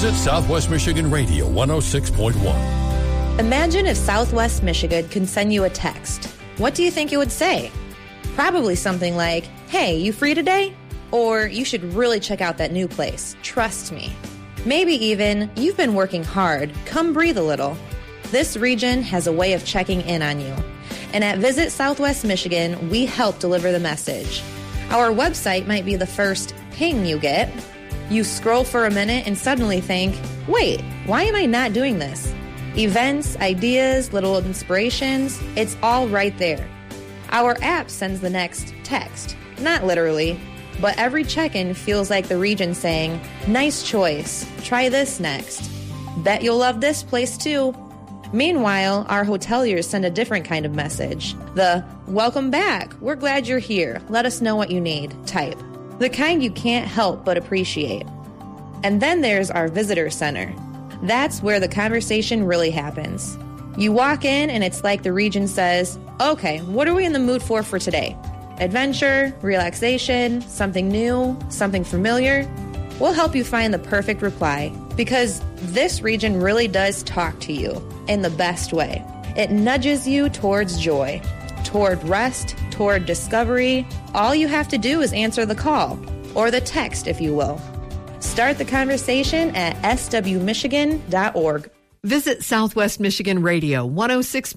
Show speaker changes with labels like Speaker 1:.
Speaker 1: Visit Southwest Michigan Radio 106.1.
Speaker 2: Imagine if Southwest Michigan can send you a text. What do you think it would say? Probably something like, "Hey, you free today?" Or, "You should really check out that new place. Trust me." Maybe even, "You've been working hard. Come breathe a little." This region has a way of checking in on you. And at Visit Southwest Michigan, we help deliver the message. Our website might be the first ping you get. You scroll for a minute and suddenly think, "Wait, why am I not doing this?" Events, ideas, little inspirations, it's all right there. Our app sends the next text, not literally, but every check-in feels like the region saying, "Nice choice, try this next. Bet you'll love this place too." Meanwhile, our hoteliers send a different kind of message. The "Welcome back, we're glad you're here, let us know what you need" type. The kind you can't help but appreciate. And then there's our visitor center. That's where the conversation really happens. You walk in and it's like the region says, "Okay, what are we in the mood for today? Adventure, relaxation, something new, something familiar?" We'll help you find the perfect reply, because this region really does talk to you in the best way. It nudges you towards joy, toward rest, toward discovery. All you have to do is answer the call, or the text, if you will. Start the conversation at swmichigan.org.
Speaker 3: Visit Southwest Michigan Radio 106.